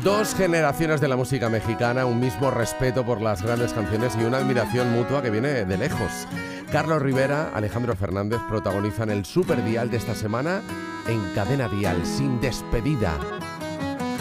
Dos generaciones de la música mexicana, un mismo respeto por las grandes canciones y una admiración mutua que viene de lejos. Carlos Rivera, Alejandro Fernández protagonizan el Super Dial de esta semana en Cadena Dial, sin despedida.